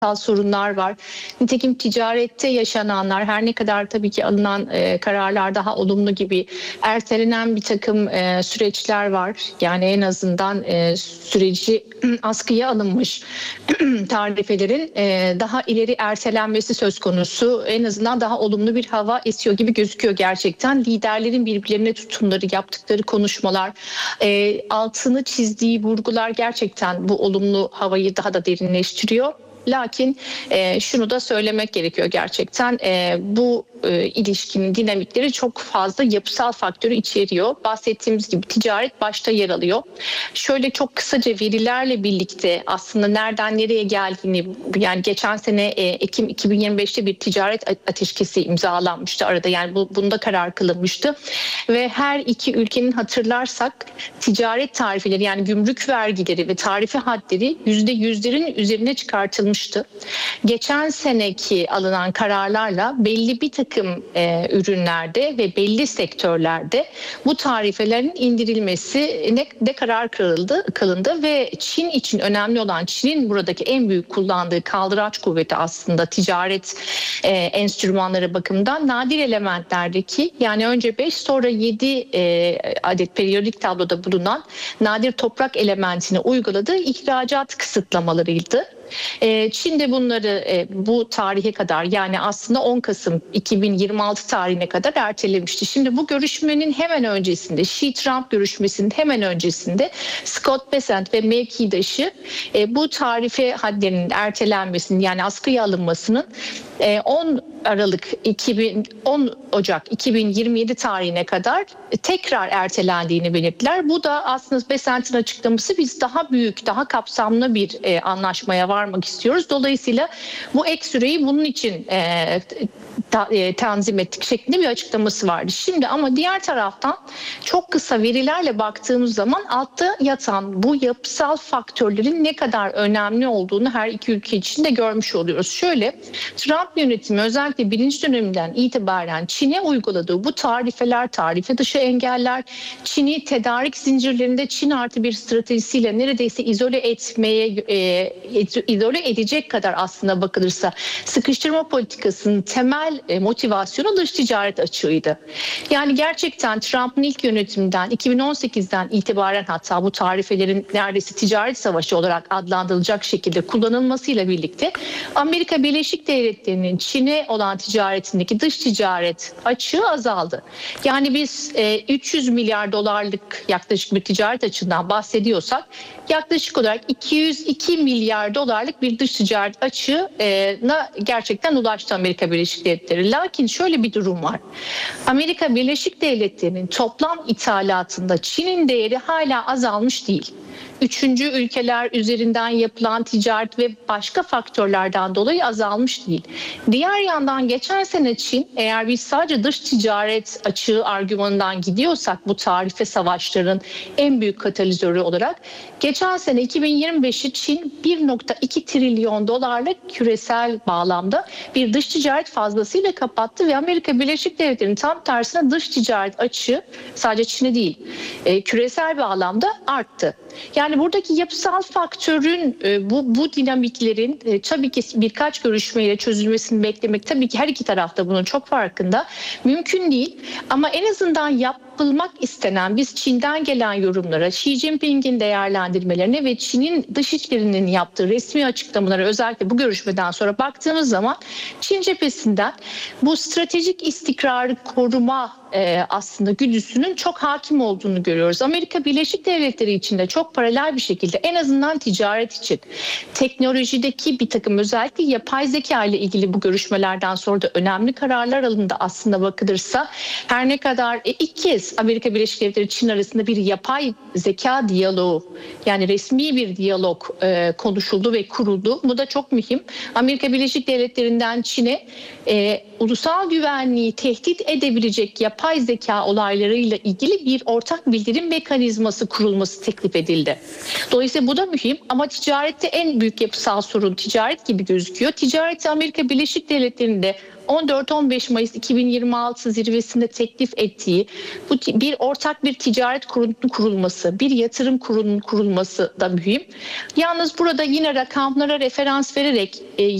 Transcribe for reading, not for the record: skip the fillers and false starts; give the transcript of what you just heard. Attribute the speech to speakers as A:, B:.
A: sorunlar var. Nitekim ticarette yaşananlar, her ne kadar tabii ki alınan kararlar daha olumlu gibi, ertelenen bir takım süreçler var. Yani en azından süreci askıya alınmış tarifelerin daha ileri ertelenmesi söz konusu. En azından daha olumlu bir hava esiyor gibi gözüküyor gerçekten. Liderlerin birbirlerine tutumları, yaptıkları konuşmalar, altını çizdiği vurgular gerçekten bu olumlu havayı daha da derinleştiriyor. Lakin şunu da söylemek gerekiyor gerçekten, bu ilişkinin dinamikleri çok fazla yapısal faktörü içeriyor. Bahsettiğimiz gibi ticaret başta yer alıyor. Şöyle çok kısaca verilerle birlikte aslında nereden nereye geldiğini, yani geçen sene Ekim 2025'te bir ticaret ateşkesi imzalanmıştı arada, yani bunda karar kılınmıştı ve her iki ülkenin, hatırlarsak, ticaret tarifeleri, yani gümrük vergileri ve tarife hadleri %100'lerin üzerine çıkartılmıştı. Geçen seneki alınan kararlarla belli bir takım ürünlerde ve belli sektörlerde bu tarifelerin indirilmesi de karar kılındı ve Çin için önemli olan, Çin'in buradaki en büyük kullandığı kaldıraç kuvveti aslında ticaret enstrümanları bakımından nadir elementlerdeki, yani önce 5 sonra 7 adet periyodik tabloda bulunan nadir toprak elementini uyguladığı ihracat kısıtlamalarıydı. Çin de bunları bu tarihe kadar, yani aslında 10 Kasım 2026 tarihine kadar ertelemişti. Şimdi bu görüşmenin hemen öncesinde, Xi-Trump görüşmesinin hemen öncesinde Scott Bessent ve mevkidaşı bu tarife hadlerinin ertelenmesinin, yani askıya alınmasının 10 Ocak 2027 tarihine kadar tekrar ertelendiğini belirttiler. Bu da aslında Bessent'in açıklaması, biz daha büyük, daha kapsamlı bir anlaşmaya varmak istiyoruz. Dolayısıyla bu ek süreyi bunun için tanzim ettik şeklinde bir açıklaması vardı. Şimdi ama diğer taraftan çok kısa verilerle baktığımız zaman altta yatan bu yapısal faktörlerin ne kadar önemli olduğunu her iki ülke için de görmüş oluyoruz. Şöyle, Trump yönetimi özellikle birinci döneminden itibaren Çin'e uyguladığı bu tarifeler, tarife dışı engeller, Çin'i tedarik zincirlerinde Çin artı bir stratejisiyle neredeyse izole edecek kadar, aslında bakılırsa, sıkıştırma politikasının temel motivasyonu dış ticaret açığıydı. Yani gerçekten Trump'ın ilk yönetiminden 2018'den itibaren, hatta bu tarifelerin neredeyse ticaret savaşı olarak adlandırılacak şekilde kullanılmasıyla birlikte Amerika Birleşik Devletleri'nin Çin'e olan ticaretindeki dış ticaret açığı azaldı. Yani biz 300 milyar dolarlık yaklaşık bir ticaret açığından bahsediyorsak, yaklaşık olarak 202 milyar dolarlık bir dış ticaret açığına gerçekten ulaştı Amerika Birleşik Devletleri. Lakin şöyle bir durum var. Amerika Birleşik Devletleri'nin toplam ithalatında Çin'in değeri hala azalmış değil. Üçüncü ülkeler üzerinden yapılan ticaret ve başka faktörlerden dolayı azalmış değil. Diğer yandan geçen sene Çin, eğer biz sadece dış ticaret açığı argümanından gidiyorsak, bu tarife savaşların en büyük katalizörü olarak, geçen sene 2025'i Çin 1,2 trilyon dolarlık küresel bağlamda bir dış ticaret fazlasıyla kapattı ve Amerika Birleşik Devletleri'nin tam tersine dış ticaret açığı sadece Çin'e değil, küresel bağlamda arttı. Yani buradaki yapısal faktörün, bu dinamiklerin tabii ki birkaç görüşmeyle çözülmesini beklemek, tabii ki her iki tarafta bunun çok farkında, mümkün değil. Ama en azından yapılmak istenen, biz Çin'den gelen yorumlara, Xi Jinping'in değerlendirmelerine ve Çin'in dışişlerinin yaptığı resmi açıklamalara, özellikle bu görüşmeden sonra baktığımız zaman Çin cephesinden bu stratejik istikrarı koruma aslında güdüsünün çok hakim olduğunu görüyoruz. Amerika Birleşik Devletleri için de çok paralel bir şekilde, en azından ticaret için, teknolojideki bir takım, özellikle yapay zeka ile ilgili bu görüşmelerden sonra da önemli kararlar alındı aslında bakılırsa. Her ne kadar ilk kez Amerika Birleşik Devletleri Çin arasında bir yapay zeka diyaloğu, yani resmi bir diyalog konuşuldu ve kuruldu. Bu da çok mühim. Amerika Birleşik Devletleri'nden Çin'e ulusal güvenliği tehdit edebilecek yapay zeka olaylarıyla ilgili bir ortak bildirim mekanizması kurulması teklif edildi. Dolayısıyla bu da mühim, ama ticarette en büyük yapısal sorun ticaret gibi gözüküyor. Ticareti Amerika Birleşik Devletleri'nde 14-15 Mayıs 2026 zirvesinde teklif ettiği bir ortak bir ticaret kurulunun kurulması, bir yatırım kurulunun kurulması da mühim. Yalnız burada yine rakamlara referans vererek